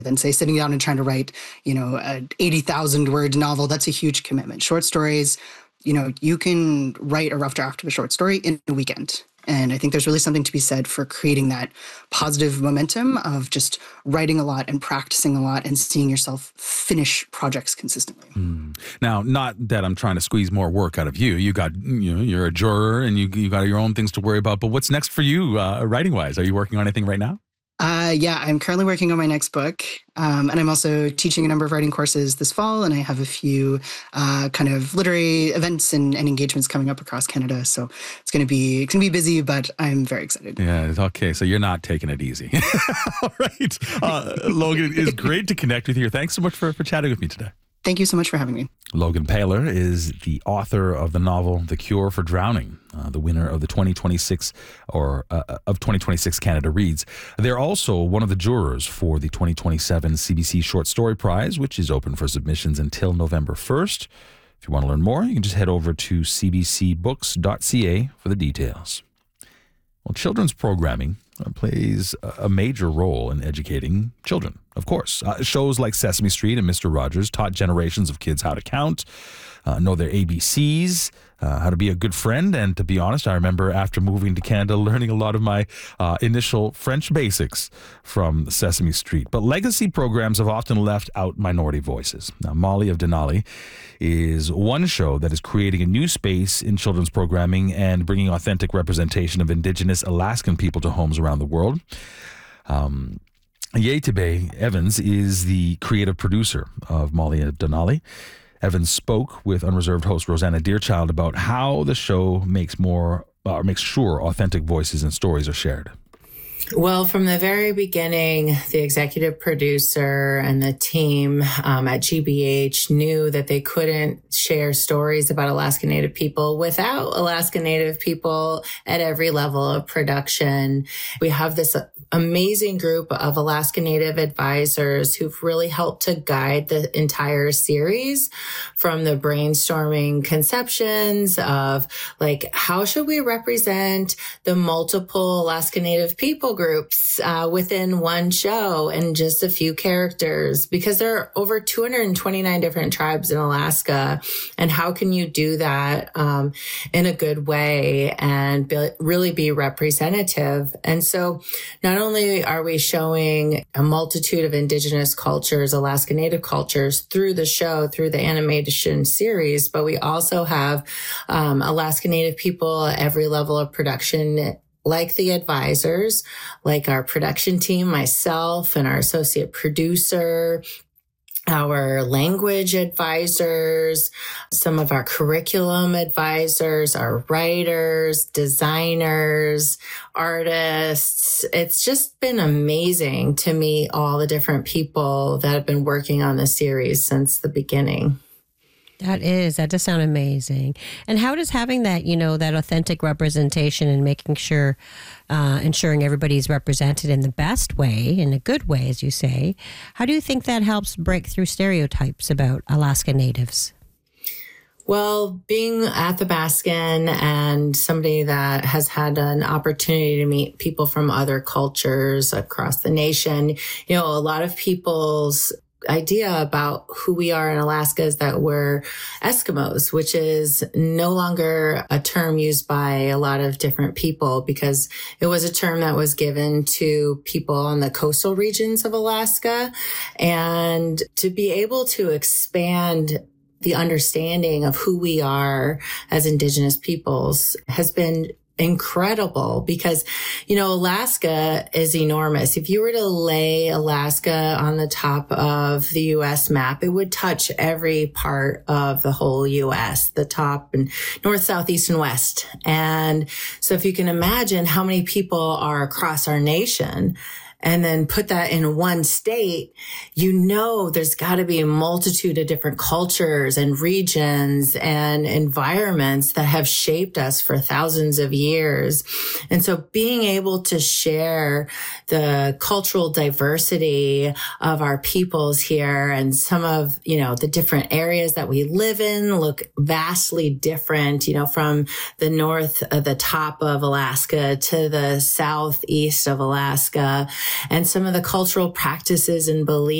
than, say, sitting down and trying to write, a 80,000 word novel. That's a huge commitment. Short stories, you can write a rough draft of a short story in a weekend. And I think there's really something to be said for creating that positive momentum of just writing a lot and practicing a lot and seeing yourself finish projects consistently. Now, not that I'm trying to squeeze more work out of you. You got, you're a juror and you got your own things to worry about. But what's next for you writing wise? Are you working on anything right now? Yeah, I'm currently working on my next book. And I'm also teaching a number of writing courses this fall. And I have a few kind of literary events and engagements coming up across Canada. So it's going to be busy, but I'm very excited. Yeah. Okay. So you're not taking it easy. All right. Logan, it's great to connect with you. Thanks so much for chatting with me today. Thank you so much for having me. Logan Paylor is the author of the novel The Cure for Drowning, the winner of the 2026 of 2026 Canada Reads. They're also one of the jurors for the 2027 CBC Short Story Prize, which is open for submissions until November 1st. If you want to learn more, you can just head over to cbcbooks.ca for the details. Well, children's programming plays a major role in educating children, of course. Shows like Sesame Street and Mr. Rogers taught generations of kids how to count, know their ABCs, how to be a good friend. And to be honest, I remember after moving to Canada, learning a lot of my initial French basics from Sesame Street. But legacy programs have often left out minority voices. Now, Molly of Denali is one show that is creating a new space in children's programming and bringing authentic representation of Indigenous Alaskan people to homes around the world. Yetibe Evans is the creative producer of Molly of Denali. Evans spoke with Unreserved host Rosanna Deerchild about how the show makes sure authentic voices and stories are shared. Well, from the very beginning, the executive producer and the team at GBH knew that they couldn't share stories about Alaska Native people without Alaska Native people at every level of production. We have this amazing group of Alaska Native advisors who've really helped to guide the entire series, from the brainstorming conceptions of how should we represent the multiple Alaska Native people groups within one show and just a few characters, because there are over 229 different tribes in Alaska. And how can you do that in a good way and really be representative? And so not only are we showing a multitude of Indigenous cultures, Alaska Native cultures through the show, through the animation series, but we also have Alaska Native people at every level of production, like the advisors, like our production team, myself and our associate producer, our language advisors, some of our curriculum advisors, our writers, designers, artists. It's just been amazing to meet all the different people that have been working on the series since the beginning. That does sound amazing. And how does having that, that authentic representation and making sure, ensuring everybody's represented in the best way, in a good way, as you say, how do you think that helps break through stereotypes about Alaska Natives? Well, being Athabascan and somebody that has had an opportunity to meet people from other cultures across the nation, a lot of people's idea about who we are in Alaska is that we're Eskimos, which is no longer a term used by a lot of different people, because it was a term that was given to people on the coastal regions of Alaska. And to be able to expand the understanding of who we are as Indigenous peoples has been incredible, because, Alaska is enormous. If you were to lay Alaska on the top of the U.S. map, it would touch every part of the whole U.S., the top and north, south, east, and west. And so if you can imagine how many people are across our nation, and then put that in one state, there's got to be a multitude of different cultures and regions and environments that have shaped us for thousands of years. And so being able to share the cultural diversity of our peoples here, and some of, the different areas that we live in look vastly different, from the north, the top of Alaska to the southeast of Alaska. and some of the cultural practices and beliefs